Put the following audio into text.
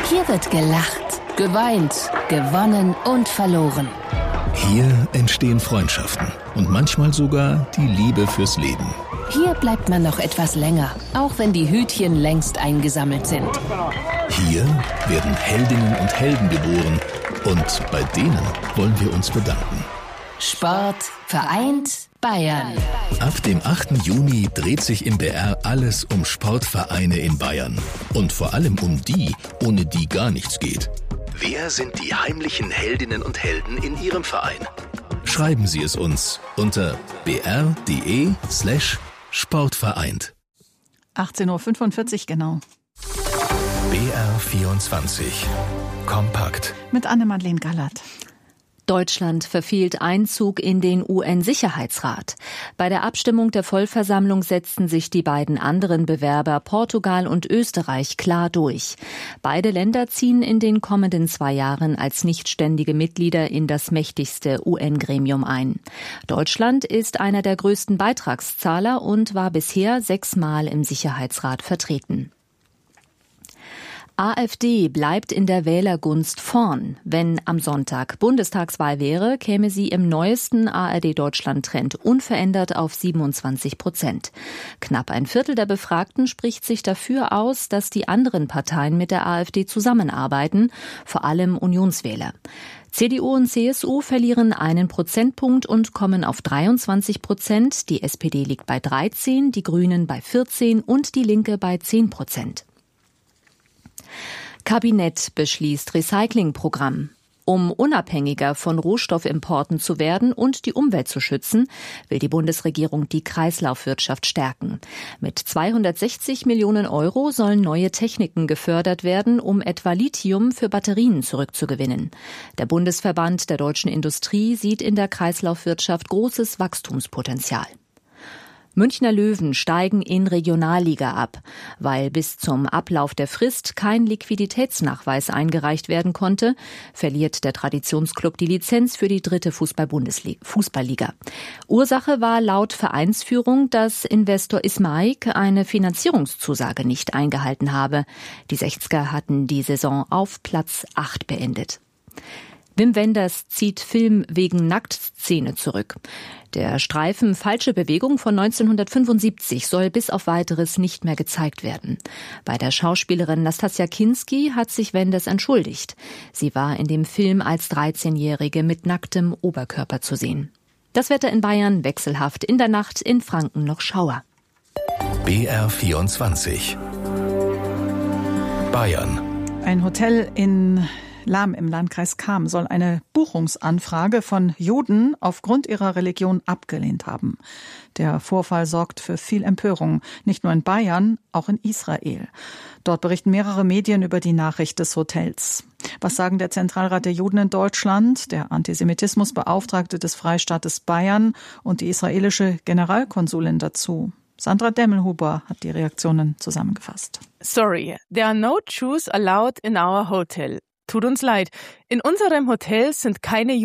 Hier wird gelacht, geweint, gewonnen und verloren. Hier entstehen Freundschaften und manchmal sogar die Liebe fürs Leben. Hier bleibt man noch etwas länger, auch wenn die Hütchen längst eingesammelt sind. Hier werden Heldinnen und Helden geboren und bei denen wollen wir uns bedanken. Sport vereint Bayern. Ab dem 8. Juni dreht sich im BR alles um Sportvereine in Bayern. Und vor allem um die, ohne die gar nichts geht. Wer sind die heimlichen Heldinnen und Helden in Ihrem Verein? Schreiben Sie es uns unter br.de/sportvereint. 18.45 Uhr genau. BR24 Kompakt. Mit Anne-Madeleine Gallert. Deutschland verfehlt Einzug in den UN-Sicherheitsrat. Bei der Abstimmung der Vollversammlung setzten sich die beiden anderen Bewerber Portugal und Österreich klar durch. Beide Länder ziehen in den kommenden 2 Jahren als nichtständige Mitglieder in das mächtigste UN-Gremium ein. Deutschland ist einer der größten Beitragszahler und war bisher 6-mal im Sicherheitsrat vertreten. AfD bleibt in der Wählergunst vorn. Wenn am Sonntag Bundestagswahl wäre, käme sie im neuesten ARD-Deutschland-Trend unverändert auf 27%. Knapp ein Viertel der Befragten spricht sich dafür aus, dass die anderen Parteien mit der AfD zusammenarbeiten, vor allem Unionswähler. CDU und CSU verlieren 1 Prozentpunkt und kommen auf 23%. Die SPD liegt bei 13%, die Grünen bei 14% und die Linke bei 10%. Kabinett beschließt Recyclingprogramm. Um unabhängiger von Rohstoffimporten zu werden und die Umwelt zu schützen, will die Bundesregierung die Kreislaufwirtschaft stärken. Mit 260 Millionen Euro sollen neue Techniken gefördert werden, um etwa Lithium für Batterien zurückzugewinnen. Der Bundesverband der deutschen Industrie sieht in der Kreislaufwirtschaft großes Wachstumspotenzial. Münchner Löwen steigen in Regionalliga ab. Weil bis zum Ablauf der Frist kein Liquiditätsnachweis eingereicht werden konnte, verliert der Traditionsklub die Lizenz für die 3. Fußballliga. Ursache war laut Vereinsführung, dass Investor Ismaik eine Finanzierungszusage nicht eingehalten habe. Die 60er hatten die Saison auf Platz 8 beendet. Wim Wenders zieht Film wegen Nacktszene zurück. Der Streifen Falsche Bewegung von 1975 soll bis auf Weiteres nicht mehr gezeigt werden. Bei der Schauspielerin Nastassja Kinski hat sich Wenders entschuldigt. Sie war in dem Film als 13-Jährige mit nacktem Oberkörper zu sehen. Das Wetter in Bayern wechselhaft, in der Nacht in Franken noch Schauer. BR24 Bayern. Ein Hotel in Lahm im Landkreis Cham soll eine Buchungsanfrage von Juden aufgrund ihrer Religion abgelehnt haben. Der Vorfall sorgt für viel Empörung, nicht nur in Bayern, auch in Israel. Dort berichten mehrere Medien über die Nachricht des Hotels. Was sagen der Zentralrat der Juden in Deutschland, der Antisemitismusbeauftragte des Freistaates Bayern und die israelische Generalkonsulin dazu? Sandra Demmelhuber hat die Reaktionen zusammengefasst. Sorry, there are no Jews allowed in our hotel. Tut uns leid, in unserem Hotel sind keine